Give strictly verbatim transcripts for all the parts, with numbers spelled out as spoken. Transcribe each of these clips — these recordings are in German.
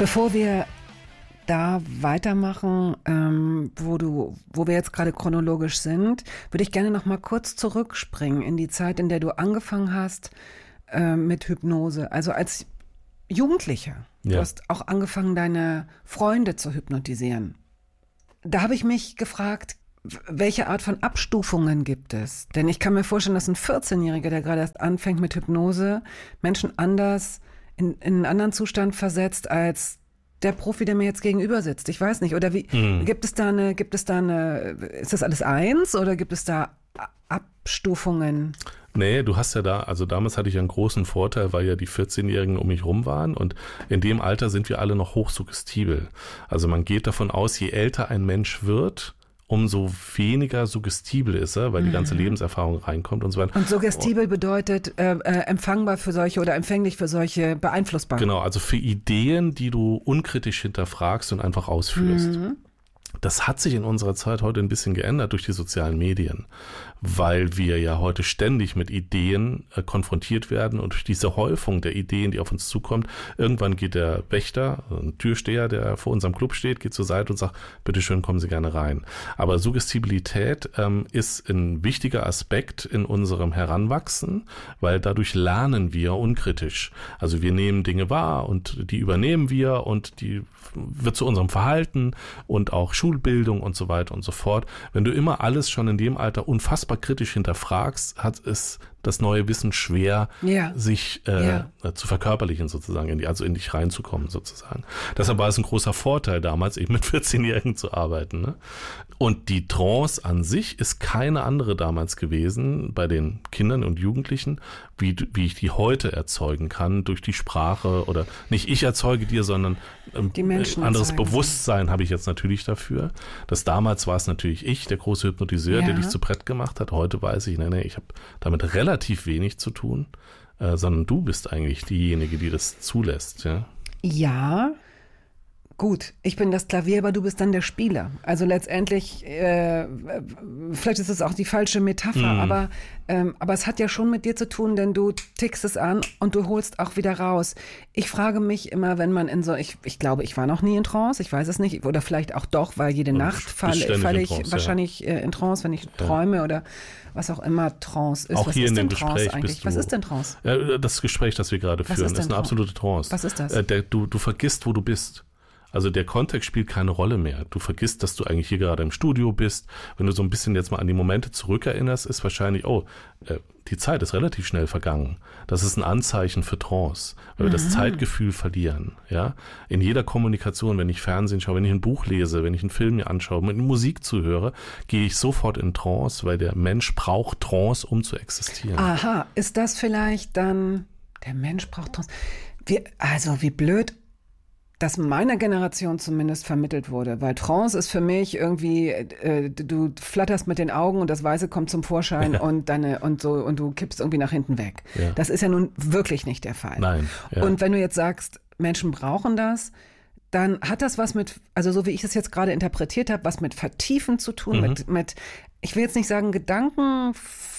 Bevor wir da weitermachen, ähm, wo du, wo wir jetzt gerade chronologisch sind, würde ich gerne noch mal kurz zurückspringen in die Zeit, in der du angefangen hast äh, mit Hypnose. Also als Jugendlicher. Ja. Du hast auch angefangen, deine Freunde zu hypnotisieren. Da habe ich mich gefragt, welche Art von Abstufungen gibt es? Denn ich kann mir vorstellen, dass ein vierzehnjähriger, der gerade erst anfängt mit Hypnose, Menschen anders in, in einen anderen Zustand versetzt als der Profi, der mir jetzt gegenüber sitzt. Ich weiß nicht. Oder wie, hm. gibt es da eine, gibt es da eine, ist das alles eins oder gibt es da Abstufungen? Nee, du hast ja da, also damals hatte ich einen großen Vorteil, weil ja die vierzehnjährigen um mich rum waren und in dem Alter sind wir alle noch hochsuggestibel. Also man geht davon aus, je älter ein Mensch wird, umso weniger suggestibel ist er, weil mhm. die ganze Lebenserfahrung reinkommt und so weiter. Und suggestibel bedeutet äh, äh, empfangbar für solche oder empfänglich für solche, beeinflussbar. Genau, also für Ideen, die du unkritisch hinterfragst und einfach ausführst. Mhm. Das hat sich in unserer Zeit heute ein bisschen geändert durch die sozialen Medien, weil wir ja heute ständig mit Ideen äh, konfrontiert werden und durch diese Häufung der Ideen, die auf uns zukommt, irgendwann geht der Wächter, ein Türsteher, der vor unserem Club steht, geht zur Seite und sagt, bitteschön, kommen Sie gerne rein. Aber Suggestibilität ähm, ist ein wichtiger Aspekt in unserem Heranwachsen, weil dadurch lernen wir unkritisch. Also wir nehmen Dinge wahr und die übernehmen wir und die wird zu unserem Verhalten und auch Schulbildung und so weiter und so fort. Wenn du immer alles schon in dem Alter unfassbar kritisch hinterfragst, hat es das neue Wissen schwer, ja. sich äh, ja. zu verkörperlichen sozusagen, in die, also in dich reinzukommen sozusagen. Deshalb war es ein großer Vorteil damals, eben mit vierzehnjährigen zu arbeiten. Ne? Und die Trance an sich ist keine andere damals gewesen bei den Kindern und Jugendlichen, wie, wie ich die heute erzeugen kann durch die Sprache oder nicht ich erzeuge dir, sondern ähm, die Menschen ein anderes erzeugen. Bewusstsein habe ich jetzt natürlich dafür. Das damals war es natürlich ich, der große Hypnotiseur, ja. der dich zu Brett gemacht hat. Heute weiß ich, nee, nee, ich habe damit relativ relativ wenig zu tun, äh, sondern du bist eigentlich diejenige, die das zulässt, ja? Ja, gut, ich bin das Klavier, aber du bist dann der Spieler. Also letztendlich, äh, vielleicht ist es auch die falsche Metapher, mm. aber, ähm, aber es hat ja schon mit dir zu tun, denn du tickst es an und du holst auch wieder raus. Ich frage mich immer, wenn man in so, ich, ich glaube, ich war noch nie in Trance, ich weiß es nicht, oder vielleicht auch doch, weil jede und Nacht falle, falle ich Trance, wahrscheinlich ja. in Trance, wenn ich ja. träume oder was auch immer Trance ist. Auch was hier ist in dem denn Trance Gespräch eigentlich? bist du, was ist denn Trance? Ja, das Gespräch, das wir gerade führen, ist, ist eine absolute Trance. Was ist das? Äh, der, du, du vergisst, wo du bist. Also der Kontext spielt keine Rolle mehr. Du vergisst, dass du eigentlich hier gerade im Studio bist. Wenn du so ein bisschen jetzt mal an die Momente zurückerinnerst, ist wahrscheinlich, oh, äh, die Zeit ist relativ schnell vergangen. Das ist ein Anzeichen für Trance, weil wir mhm. das Zeitgefühl verlieren. Ja, in jeder Kommunikation, wenn ich Fernsehen schaue, wenn ich ein Buch lese, wenn ich einen Film mir anschaue, mit Musik zuhöre, gehe ich sofort in Trance, weil der Mensch braucht Trance, um zu existieren. Aha, ist das vielleicht dann, der Mensch braucht Trance? Wir, also wie blöd, dass meiner Generation zumindest vermittelt wurde, weil Trance ist für mich irgendwie, äh, du flatterst mit den Augen und das Weiße kommt zum Vorschein ja. und deine und so und du kippst irgendwie nach hinten weg. Ja. Das ist ja nun wirklich nicht der Fall. Nein. Ja. Und wenn du jetzt sagst, Menschen brauchen das, dann hat das was mit, also so wie ich es jetzt gerade interpretiert habe, was mit Vertiefen zu tun, mhm. mit, mit, ich will jetzt nicht sagen Gedanken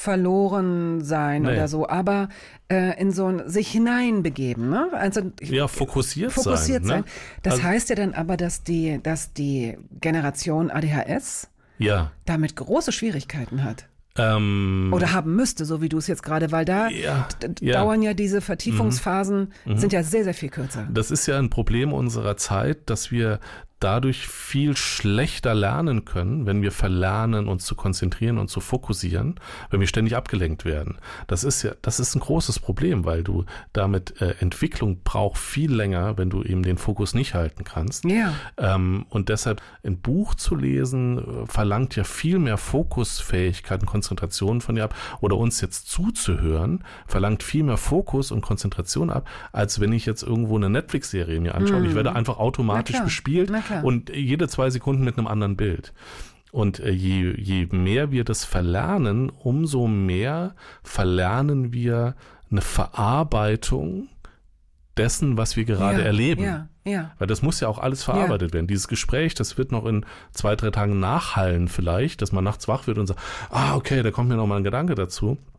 verloren sein nee. oder so, aber äh, in so ein sich hineinbegeben, ne? Also ja, fokussiert, fokussiert sein. sein. Ne? Das also, heißt ja dann aber, dass die, dass die Generation A D H S ja. damit große Schwierigkeiten hat. Ähm, Oder haben müsste, so wie du es jetzt gerade, weil da ja, d- ja. dauern ja diese Vertiefungsphasen, mhm. sind ja sehr, sehr viel kürzer. Das ist ja ein Problem unserer Zeit, dass wir dadurch viel schlechter lernen können, wenn wir verlernen, uns zu konzentrieren und zu fokussieren, wenn wir ständig abgelenkt werden. Das ist ja, das ist ein großes Problem, weil du damit äh, Entwicklung braucht viel länger, wenn du eben den Fokus nicht halten kannst. Ja. Ähm, und deshalb ein Buch zu lesen äh, verlangt ja viel mehr Fokusfähigkeit und Konzentration von dir ab. Oder uns jetzt zuzuhören verlangt viel mehr Fokus und Konzentration ab, als wenn ich jetzt irgendwo eine Netflix-Serie mir anschaue. Mm. Ich werde einfach automatisch bespielt. Und jede zwei Sekunden mit einem anderen Bild. Und je, je mehr wir das verlernen, umso mehr verlernen wir eine Verarbeitung dessen, was wir gerade ja, erleben. Ja, ja. Weil das muss ja auch alles verarbeitet ja. werden. Dieses Gespräch, das wird noch in zwei, drei Tagen nachhallen vielleicht, dass man nachts wach wird und sagt, ah, okay, da kommt mir noch mal ein Gedanke dazu.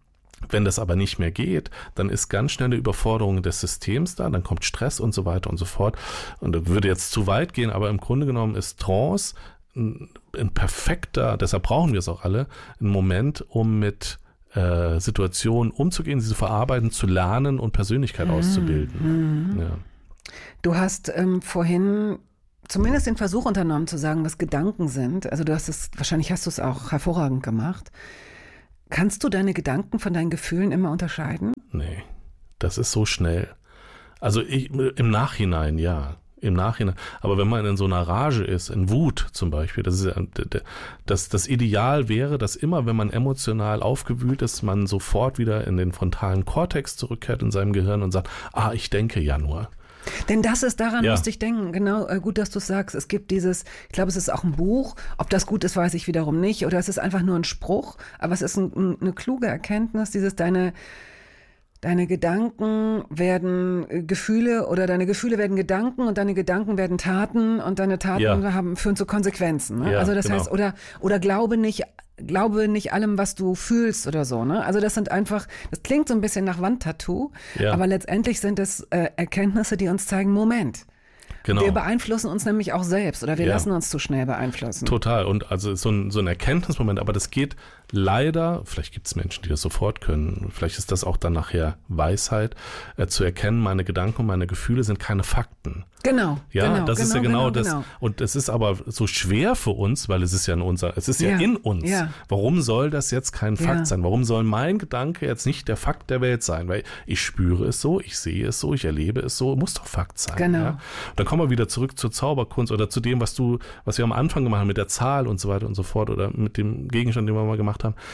Wenn das aber nicht mehr geht, dann ist ganz schnell eine Überforderung des Systems da, dann kommt Stress und so weiter und so fort. Und das würde jetzt zu weit gehen, aber im Grunde genommen ist Trance ein, ein perfekter, deshalb brauchen wir es auch alle, ein Moment, um mit äh, Situationen umzugehen, sie zu verarbeiten, zu lernen und Persönlichkeit mhm. auszubilden. Mhm. Ja. Du hast ähm, vorhin zumindest den Versuch unternommen zu sagen, was Gedanken sind. Also du hast es, wahrscheinlich hast du es auch hervorragend gemacht. Kannst du deine Gedanken von deinen Gefühlen immer unterscheiden? Nee, das ist so schnell. Also ich, im Nachhinein, ja, im Nachhinein. Aber wenn man in so einer Rage ist, in Wut zum Beispiel, das ist ja, das, das Ideal wäre, dass immer, wenn man emotional aufgewühlt ist, man sofort wieder in den frontalen Kortex zurückkehrt in seinem Gehirn und sagt, ah, ich denke ja nur. Denn das ist, daran ja. musste ich denken, genau, äh, gut, dass du es sagst, es gibt dieses, ich glaube, es ist auch ein Buch, ob das gut ist, weiß ich wiederum nicht, oder es ist einfach nur ein Spruch, aber es ist ein, ein, eine kluge Erkenntnis, dieses deine, deine Gedanken werden äh, Gefühle oder deine Gefühle werden Gedanken und deine Gedanken werden Taten und deine Taten ja. haben, führen zu Konsequenzen. Ne? Ja, also das genau. heißt, oder, oder glaube nicht, glaube nicht allem, was du fühlst oder so, ne? Also das sind einfach, das klingt so ein bisschen nach Wandtattoo, ja. aber letztendlich sind es äh, Erkenntnisse, die uns zeigen, Moment. Genau. Wir beeinflussen uns nämlich auch selbst oder wir ja. lassen uns zu schnell beeinflussen. Total. Und also so ein, so ein Erkenntnismoment, aber das geht leider, vielleicht gibt es Menschen, die das sofort können, vielleicht ist das auch dann nachher Weisheit, äh, zu erkennen, meine Gedanken und meine Gefühle sind keine Fakten. Genau. Ja, genau, das genau, ist ja genau, genau das. Genau. Und es ist aber so schwer für uns, weil es ist ja in unser, es ist ja, ja in uns. Ja. Warum soll das jetzt kein Fakt ja. sein? Warum soll mein Gedanke jetzt nicht der Fakt der Welt sein? Weil ich spüre es so, ich sehe es so, ich erlebe es so, muss doch Fakt sein. Genau. Ja? Und dann kommen wir wieder zurück zur Zauberkunst oder zu dem, was du, was wir am Anfang gemacht haben, mit der Zahl und so weiter und so fort oder mit dem Gegenstand, den wir mal gemacht haben.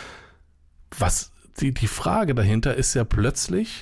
Was, die, die Frage dahinter ist ja plötzlich,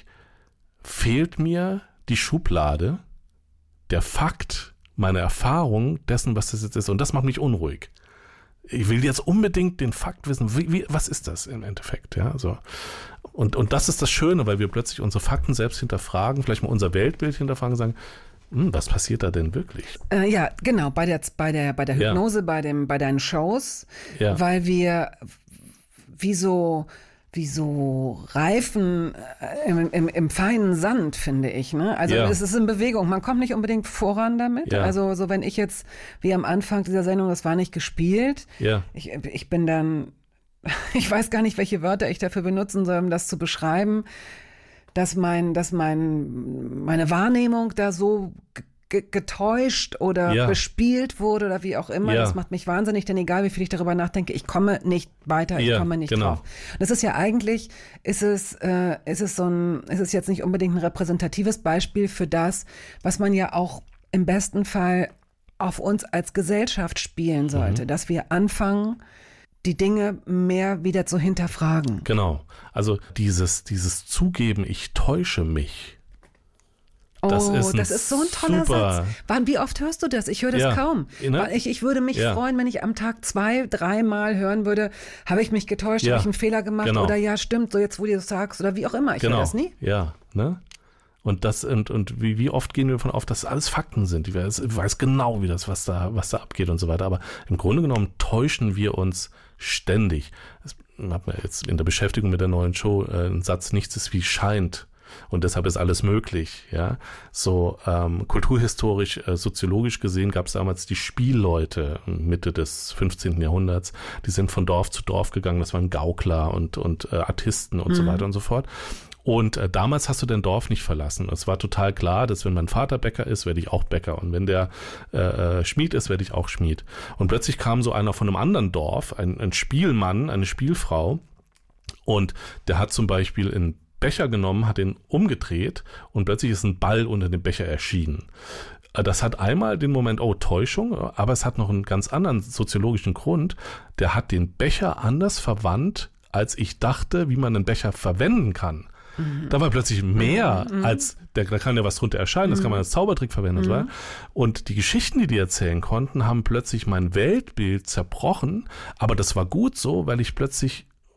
fehlt mir die Schublade, der Fakt, meine Erfahrung dessen, was das jetzt ist. Und das macht mich unruhig. Ich will jetzt unbedingt den Fakt wissen. Wie, wie, was ist das im Endeffekt? Ja, so. Und, und das ist das Schöne, weil wir plötzlich unsere Fakten selbst hinterfragen, vielleicht mal unser Weltbild hinterfragen und sagen, hm, was passiert da denn wirklich? Äh, ja, genau, bei der, bei der, bei der Hypnose, ja. bei, dem, bei deinen Shows, ja. weil wir wie so... wie so Reifen im, im, im feinen Sand, finde ich. Ne? Also ja. es ist in Bewegung. Man kommt nicht unbedingt voran damit. Ja. Also so wenn ich jetzt, wie am Anfang dieser Sendung, das war nicht gespielt. Ja. Ich, ich bin dann, ich weiß gar nicht, welche Wörter ich dafür benutzen soll, um das zu beschreiben, dass mein, dass mein, meine Wahrnehmung da so getäuscht oder ja. bespielt wurde oder wie auch immer. Ja. Das macht mich wahnsinnig, denn egal wie viel ich darüber nachdenke, ich komme nicht weiter, ich ja, komme nicht genau. drauf. Das ist ja eigentlich, ist es, äh, ist es so ein, ist es jetzt nicht unbedingt ein repräsentatives Beispiel für das, was man ja auch im besten Fall auf uns als Gesellschaft spielen sollte, mhm. dass wir anfangen, die Dinge mehr wieder zu hinterfragen. Genau. Also dieses, dieses Zugeben, ich täusche mich. Das oh, ist das ist so ein toller super. Satz. Wann, wie oft hörst du das? Ich höre das ja. kaum. Ne? Ich, ich würde mich ja. freuen, wenn ich am Tag zwei, dreimal hören würde, habe ich mich getäuscht, ja. habe ich einen Fehler gemacht genau. oder ja, stimmt, so jetzt, wo du das sagst oder wie auch immer. Ich genau. höre das nie. Ja, ne? Und das und, und wie, wie oft gehen wir davon auf, dass alles Fakten sind. Ich weiß, ich weiß genau, wie das, was da, was da abgeht und so weiter. Aber im Grunde genommen täuschen wir uns ständig. Ich habe mir jetzt in der Beschäftigung mit der neuen Show äh, einen Satz, nichts ist wie scheint. Und deshalb ist alles möglich, ja. So ähm, kulturhistorisch, äh, soziologisch gesehen gab es damals die Spielleute Mitte des fünfzehnten Jahrhunderts. Die sind von Dorf zu Dorf gegangen. Das waren Gaukler und und äh, Artisten und mhm. so weiter und so fort. Und äh, damals hast du dein Dorf nicht verlassen. Es war total klar, dass wenn mein Vater Bäcker ist, werde ich auch Bäcker. Und wenn der äh, Schmied ist, werde ich auch Schmied. Und plötzlich kam so einer von einem anderen Dorf, ein, ein Spielmann, eine Spielfrau. Und der hat zum Beispiel in Becher genommen, hat den umgedreht und plötzlich ist ein Ball unter dem Becher erschienen. Das hat einmal den Moment, oh, Täuschung, aber es hat noch einen ganz anderen soziologischen Grund. Der hat den Becher anders verwandt, als ich dachte, wie man einen Becher verwenden kann. Mhm. Da war plötzlich mehr mhm. als, der, da kann ja was drunter erscheinen, das mhm. kann man als Zaubertrick verwenden. Mhm. Und, so und die Geschichten, die die erzählen konnten, haben plötzlich mein Weltbild zerbrochen, aber das war gut so, weil ich plötzlich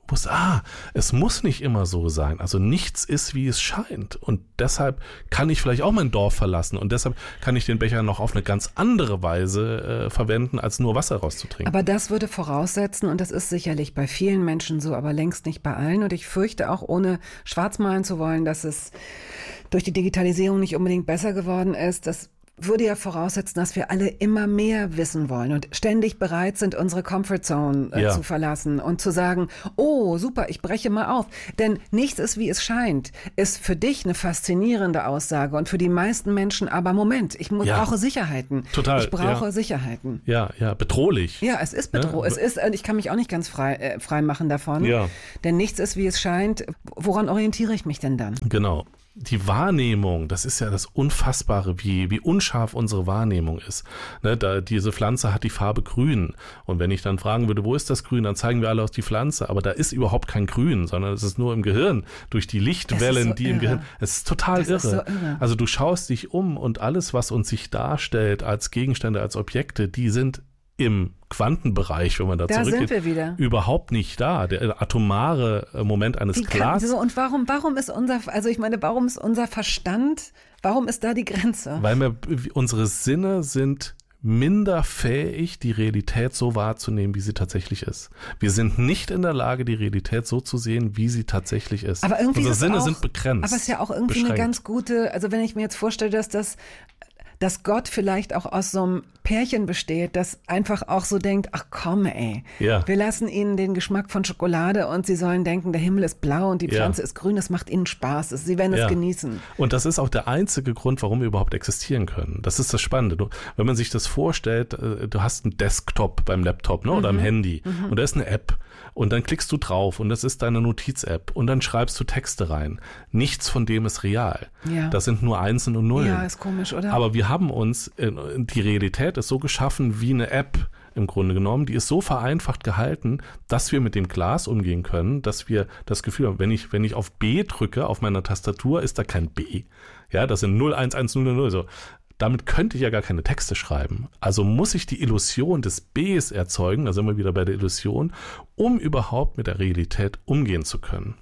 wusste, ah, es muss nicht immer so sein. Also nichts ist, wie es scheint. Und deshalb kann ich vielleicht auch mein Dorf verlassen. Und deshalb kann ich den Becher noch auf eine ganz andere Weise äh, verwenden, als nur Wasser rauszutrinken. Aber das würde voraussetzen, und das ist sicherlich bei vielen Menschen so, aber längst nicht bei allen. Und ich fürchte auch, ohne schwarz malen zu wollen, dass es durch die Digitalisierung nicht unbedingt besser geworden ist, das würde ja voraussetzen, dass wir alle immer mehr wissen wollen und ständig bereit sind, unsere Comfortzone äh, ja. zu verlassen und zu sagen, oh, super, ich breche mal auf. Denn nichts ist, wie es scheint, ist für dich eine faszinierende Aussage und für die meisten Menschen aber, Moment, ich muss, ja. brauche Sicherheiten. Total, ich brauche ja. Sicherheiten. Ja, ja, bedrohlich. Ja, es ist bedrohlich. Ja. Es ist, ich kann mich auch nicht ganz frei, äh, frei machen davon. Ja. Denn nichts ist, wie es scheint. Woran orientiere ich mich denn dann? Genau. Die Wahrnehmung, das ist ja das Unfassbare, wie, wie unscharf unsere Wahrnehmung ist. Ne, da, diese Pflanze hat die Farbe grün. Und wenn ich dann fragen würde, wo ist das Grün, dann zeigen wir alle auf die Pflanze. Aber da ist überhaupt kein Grün, sondern es ist nur im Gehirn, durch die Lichtwellen, so die irre. im Gehirn. Es ist total irre. Ist so irre. Also du schaust dich um und alles, was uns sich darstellt als Gegenstände, als Objekte, die sind im Quantenbereich, wenn man da, da zurückgeht, sind wir wieder. Überhaupt nicht da. Der atomare Moment eines die Glas. Kann, und warum, warum ist unser, also ich meine, warum ist unser Verstand, warum ist da die Grenze? Weil wir, unsere Sinne sind minder fähig, die Realität so wahrzunehmen, wie sie tatsächlich ist. Wir sind nicht in der Lage, die Realität so zu sehen, wie sie tatsächlich ist. Aber irgendwie unsere ist Sinne auch, sind begrenzt. Aber es ist ja auch irgendwie beschränkt. Eine ganz gute, also wenn ich mir jetzt vorstelle, dass das dass Gott vielleicht auch aus so einem Pärchen besteht, das einfach auch so denkt, ach komm ey, ja. wir lassen ihnen den Geschmack von Schokolade und sie sollen denken, der Himmel ist blau und die Pflanze ja. ist grün, das macht ihnen Spaß, sie werden es ja. genießen. Und das ist auch der einzige Grund, warum wir überhaupt existieren können. Das ist das Spannende. Du, wenn man sich das vorstellt, du hast einen Desktop beim Laptop, ne, oder mhm. am Handy mhm. und da ist eine App. Und dann klickst du drauf und das ist deine Notiz-App und dann schreibst du Texte rein. Nichts von dem ist real. Ja. Das sind nur Einsen und Nullen. Ja, ist komisch, oder? Aber wir haben uns, die Realität ist so geschaffen wie eine App im Grunde genommen. Die ist so vereinfacht gehalten, dass wir mit dem Glas umgehen können, dass wir das Gefühl haben, wenn ich, wenn ich auf B drücke auf meiner Tastatur, ist da kein B. Ja, das sind null eins eins null null null so. Damit könnte ich ja gar keine Texte schreiben. Also muss ich die Illusion des Bs erzeugen, da sind wir wieder bei der Illusion, um überhaupt mit der Realität umgehen zu können.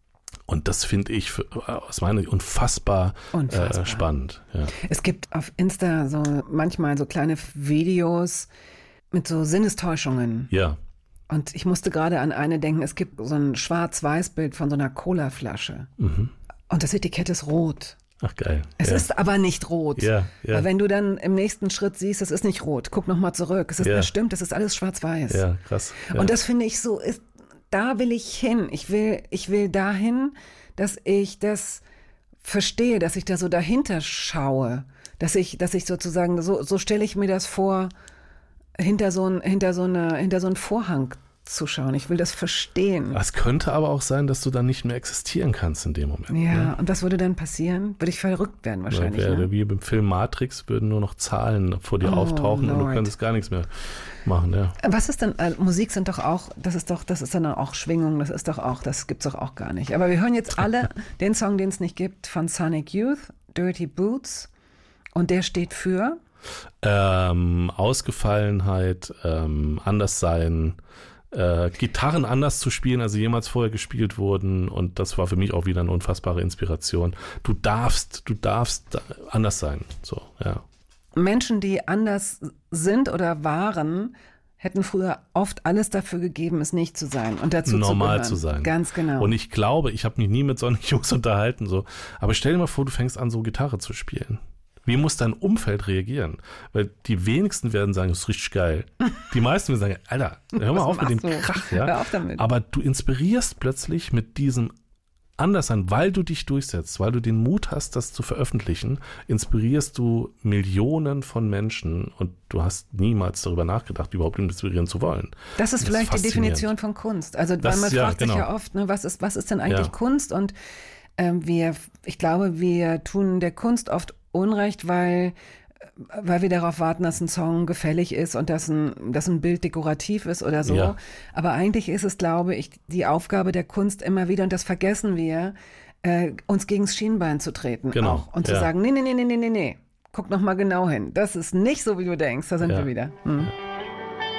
Und das finde ich für, aus meiner Sicht unfassbar, unfassbar. Äh, spannend. Ja. Es gibt auf Insta so manchmal so kleine Videos mit so Sinnestäuschungen. Ja. Und ich musste gerade an eine denken, es gibt so ein Schwarz-Weiß-Bild von so einer Colaflasche. Mhm. Und das Etikett ist rot. Ach geil. Es ja. ist aber nicht rot. Ja, ja. Weil wenn du dann im nächsten Schritt siehst, es ist nicht rot, guck nochmal zurück. Es ist ja. bestimmt, es ist alles schwarz-weiß. Ja, krass. Ja. Und das finde ich so, ist, da will ich hin. Ich will, ich will dahin, dass ich das verstehe, dass ich da so dahinter schaue. Dass ich, dass ich sozusagen, so, so stelle ich mir das vor, hinter so ein, hinter so eine, hinter so einen Vorhang zu schauen. Ich will das verstehen. Es könnte aber auch sein, dass du dann nicht mehr existieren kannst in dem Moment. Ja, ne? Und was würde dann passieren? Würde ich verrückt werden wahrscheinlich. Ja, ne? Wie beim Film Matrix würden nur noch Zahlen vor dir oh, auftauchen Lord. Und du könntest gar nichts mehr machen. Ja. Was ist denn, äh, Musik sind doch auch, das ist doch, das ist dann auch Schwingung, das ist doch auch, das gibt's doch auch gar nicht. Aber wir hören jetzt alle den Song, den es nicht gibt, von Sonic Youth, Dirty Boots. Und der steht für? Ähm, Ausgefallenheit, ähm, Anderssein, Äh, Gitarren anders zu spielen, als sie jemals vorher gespielt wurden, und das war für mich auch wieder eine unfassbare Inspiration. Du darfst, du darfst anders sein, so, ja. Menschen, die anders sind oder waren, hätten früher oft alles dafür gegeben, es nicht zu sein und dazu normal zu, zu sein. Ganz genau. Und ich glaube, ich habe mich nie mit solchen Jungs unterhalten, so, aber stell dir mal vor, du fängst an, so Gitarre zu spielen. Wie muss dein Umfeld reagieren? Weil die wenigsten werden sagen, das ist richtig geil. Die meisten werden sagen, Alter, hör mal auf mit dem du? Krach. Ja? Hör auf damit. Aber du inspirierst plötzlich mit diesem Anderssein, weil du dich durchsetzt, weil du den Mut hast, das zu veröffentlichen, inspirierst du Millionen von Menschen und du hast niemals darüber nachgedacht, überhaupt inspirieren zu wollen. Das ist das vielleicht ist die Definition von Kunst. Also das, weil man ja, fragt genau. sich ja oft, ne, was ist, was ist denn eigentlich ja. Kunst? Und ähm, wir, ich glaube, wir tun der Kunst oft Unrecht, weil, weil wir darauf warten, dass ein Song gefällig ist und dass ein, dass ein Bild dekorativ ist oder so. Ja. Aber eigentlich ist es, glaube ich, die Aufgabe der Kunst immer wieder, und das vergessen wir, äh, uns gegens Schienbein zu treten. Genau. Auch, und ja. zu sagen, nee, nee, nee, nee, nee, nee, guck noch mal genau hin. Das ist nicht so, wie du denkst, da sind ja. wir wieder. Hm. Ja.